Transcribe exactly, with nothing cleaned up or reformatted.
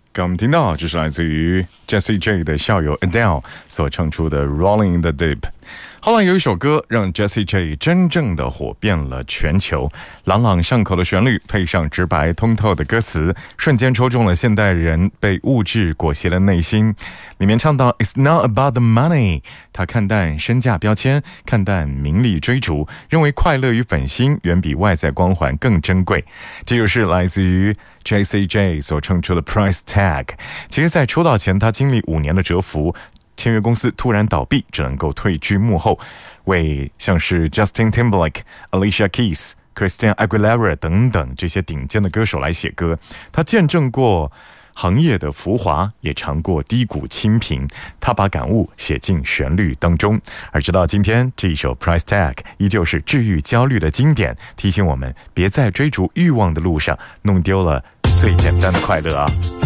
刚我们听到就是来自于 Jessie J 的校友 Adele 所唱出的 Rolling in the Deep。 后来有一首歌让 Jessie J 真正的火遍了全球，朗朗上口的旋律配上直白通透的歌词，瞬间戳中了现代人被物质裹挟的内心。里面唱到 It's not about the money， 他看淡身价标签，看淡名利追逐，认为快乐与本心远比外在光环更珍贵。这就是来自于 Jessie J 所唱出的 Price Tag。 其实在出道前他经历五年的蛰伏，签约公司突然倒闭，只能够退居幕后，为像是 Justin Timberlake、Alicia Keys、Christina Aguilera 等等这些顶尖的歌手来写歌。他见证过行业的浮华，也尝过低谷清贫，他把感悟写进旋律当中。而直到今天，这一首 Price Tag 依旧是治愈焦虑的经典，提醒我们别在追逐欲望的路上弄丢了最简单的快乐啊。